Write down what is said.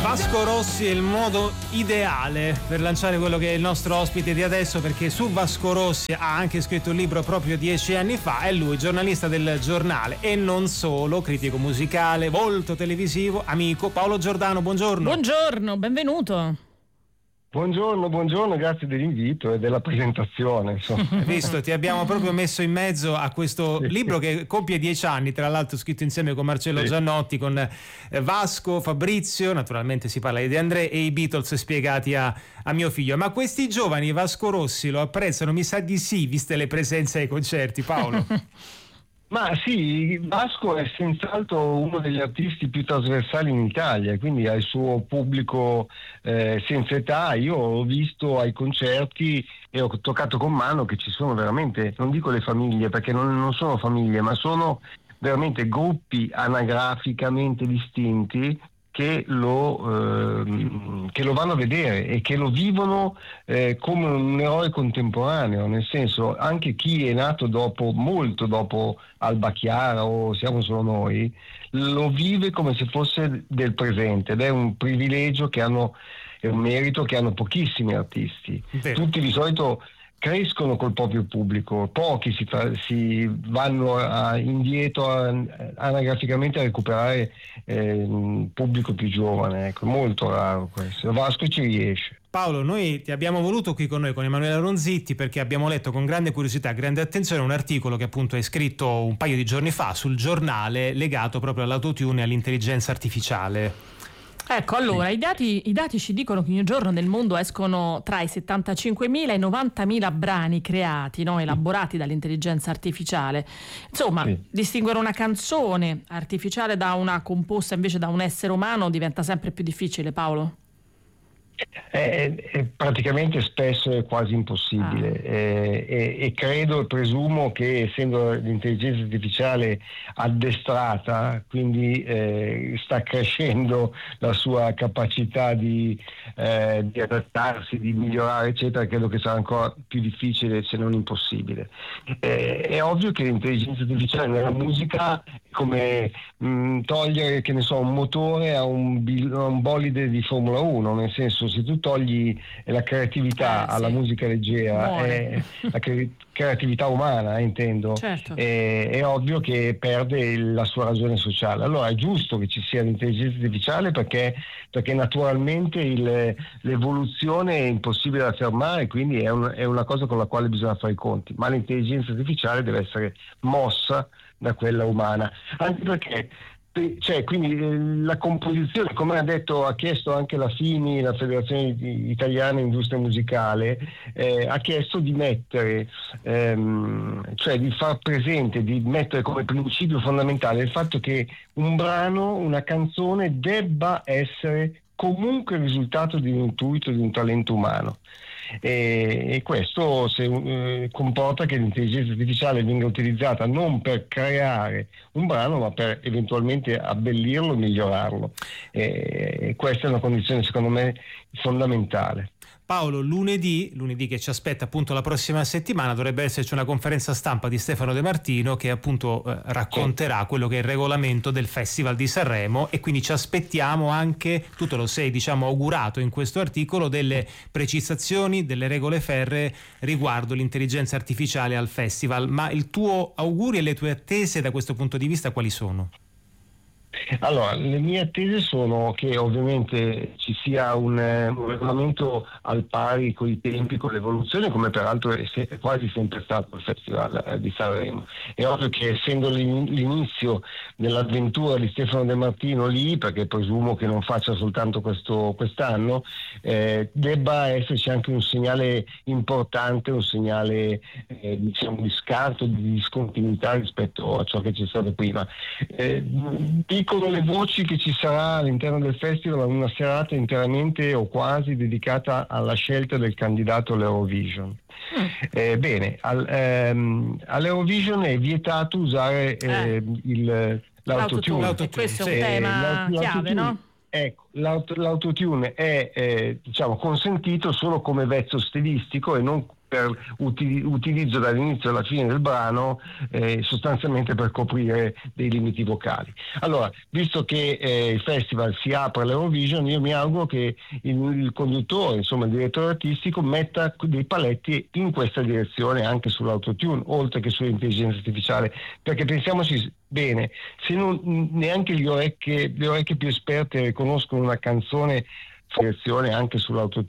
Vasco Rossi è il modo ideale per lanciare quello che è il nostro ospite di adesso, perché su Vasco Rossi ha anche scritto un libro proprio 10 anni fa. È lui, giornalista del Giornale e non solo, critico musicale, volto televisivo, amico. Paolo Giordano, buongiorno. Buongiorno, benvenuto. Buongiorno, grazie dell'invito e della presentazione. Hai visto, ti abbiamo proprio messo in mezzo a questo libro che compie 10 anni, tra l'altro scritto insieme con Marcello Giannotti, con Vasco, Fabrizio, naturalmente si parla di De André e i Beatles spiegati a mio figlio. Ma questi giovani Vasco Rossi lo apprezzano? Mi sa di sì, viste le presenze ai concerti, Paolo. Ma sì, Vasco è senz'altro uno degli artisti più trasversali in Italia, quindi ha il suo pubblico senza età. Io l'ho visto ai concerti e ho toccato con mano che ci sono veramente, non dico le famiglie perché non sono famiglie, ma sono veramente gruppi anagraficamente distinti che lo vanno a vedere e che lo vivono come un eroe contemporaneo, nel senso, anche chi è nato molto dopo Alba Chiara o Siamo Solo Noi, lo vive come se fosse del presente, ed è un privilegio è un merito che hanno pochissimi artisti. Tutti di solito crescono col proprio pubblico, pochi si vanno indietro anagraficamente a recuperare un pubblico più giovane, ecco, molto raro questo. Vasco ci riesce. Paolo, noi ti abbiamo voluto qui con noi, con Emanuela Ronzitti, perché abbiamo letto con grande curiosità, grande attenzione un articolo che appunto hai scritto un paio di giorni fa sul Giornale legato proprio all'autotune e all'intelligenza artificiale. Ecco, allora, i dati ci dicono che ogni giorno nel mondo escono tra i 75.000 e i 90.000 brani creati, no, elaborati dall'intelligenza artificiale. Insomma, distinguere una canzone artificiale da una composta invece da un essere umano diventa sempre più difficile, Paolo? Praticamente spesso è quasi impossibile e credo e presumo che, essendo l'intelligenza artificiale addestrata, quindi sta crescendo la sua capacità di adattarsi, di migliorare eccetera, credo che sarà ancora più difficile se non impossibile. È ovvio che l'intelligenza artificiale nella musica è come togliere, che ne so, un motore a un bolide di Formula 1, nel senso, se tu togli la creatività alla musica leggera, la creatività umana, intendo, certo. È ovvio che perde la sua ragione sociale. Allora è giusto che ci sia l'intelligenza artificiale perché naturalmente l'evoluzione è impossibile da fermare, quindi è una cosa con la quale bisogna fare i conti, ma l'intelligenza artificiale deve essere mossa da quella umana, anche perché quindi la composizione, come ha chiesto anche la FIMI, la Federazione Italiana Industria Musicale, ha chiesto di mettere, di far presente, di mettere come principio fondamentale il fatto che un brano, una canzone debba essere comunque il risultato di un intuito, di un talento umano. E questo comporta che l'intelligenza artificiale venga utilizzata non per creare un brano, ma per eventualmente abbellirlo e migliorarlo. E questa è una condizione, secondo me, fondamentale. Paolo, lunedì che ci aspetta appunto la prossima settimana, dovrebbe esserci una conferenza stampa di Stefano De Martino che appunto racconterà quello che è il regolamento del Festival di Sanremo, e quindi ci aspettiamo anche, tu te lo sei augurato in questo articolo, delle precisazioni, delle regole ferree riguardo l'intelligenza artificiale al festival. Ma il tuo augurio e le tue attese da questo punto di vista quali sono? Allora, le mie attese sono che ovviamente ci sia un regolamento al pari con i tempi, con l'evoluzione, come peraltro è quasi sempre stato il Festival di Sanremo. È ovvio che, essendo l'inizio dell'avventura di Stefano De Martino lì, perché presumo che non faccia soltanto quest'anno, debba esserci anche un segnale importante, un segnale di scarto, di discontinuità rispetto a ciò che c'è stato prima. Dicono le voci che ci sarà all'interno del festival una serata interamente o quasi dedicata alla scelta del candidato all'Eurovision. Bene, all'Eurovision è vietato usare l'autotune. Questo è un tema chiave, no? Ecco, l'autotune è consentito solo come vezzo stilistico e non per utilizzo dall'inizio alla fine del brano, sostanzialmente per coprire dei limiti vocali. Allora, visto che il festival si apre all'Eurovision, io mi auguro che il conduttore, insomma il direttore artistico, metta dei paletti in questa direzione anche sull'autotune, oltre che sull'intelligenza artificiale, perché pensiamoci bene, se neanche le orecchie più esperte riconoscono una canzone, direzione anche sull'autotune